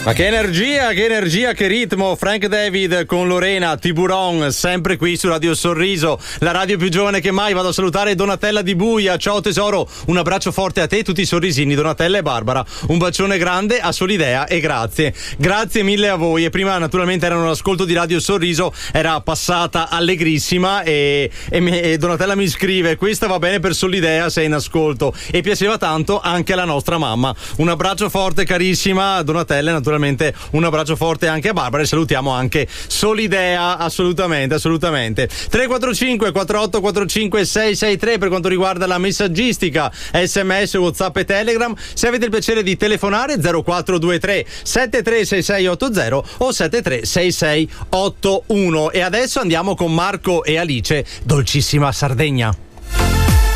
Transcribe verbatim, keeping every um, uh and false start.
Ma che energia, che energia, che ritmo. Frank David con Lorena, Tiburon, sempre qui su Radio Sorriso, la radio più giovane che mai. Vado a salutare Donatella di Buia. Ciao tesoro, un abbraccio forte a te e tutti i sorrisini, Donatella e Barbara. Un bacione grande a Solidea e grazie. Grazie mille a voi. E prima naturalmente erano l'ascolto di Radio Sorriso, era passata allegrissima e, e, me, e Donatella mi scrive: questa va bene per Solidea, sei in ascolto. E piaceva tanto anche alla nostra mamma. Un abbraccio forte carissima Donatella, naturalmente un abbraccio forte anche a Barbara e salutiamo anche Solidea, assolutamente, assolutamente. tre quattro cinque quattro otto quattro cinque sei sei tre per quanto riguarda la messaggistica, sms, WhatsApp e Telegram. Se avete il piacere di telefonare zero quattro due tre sette tre sei sei otto zero o sette tre sei sei otto uno. E adesso andiamo con Marco e Alice, Dolcissima Sardegna.